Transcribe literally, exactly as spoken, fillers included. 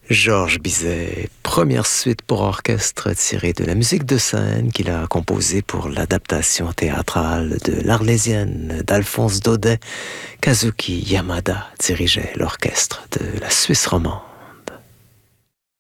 Georges Bizet, première suite pour orchestre tirée de la musique de scène qu'il a composée pour l'adaptation théâtrale de l'Arlésienne d'Alphonse Daudet. Kazuki Yamada dirigeait l'orchestre de la Suisse romande.